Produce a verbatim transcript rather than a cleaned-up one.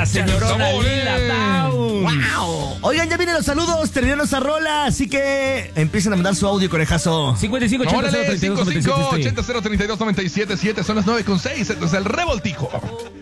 la señorona Lila Down. ¡Wow! Oigan, ya vienen los saludos, terminaron esa rola, así que empiecen a mandar su audio, conejazo. cincuenta y cinco ochenta cero treinta y dos noventa y siete. ochenta cero treinta y dos noventa y siete. Son las nueve con seis. Esto es el Revoltijo.